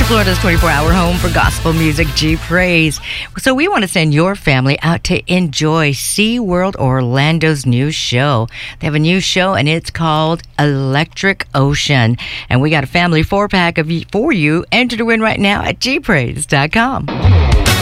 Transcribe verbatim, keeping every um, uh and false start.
Central Florida's twenty-four hour home for gospel music, G Praise. So we want to send your family out to enjoy SeaWorld Orlando's new show. They have a new show, and it's called Electric Ocean. And we got a family four-pack of for you. Enter to win right now at G praise dot com.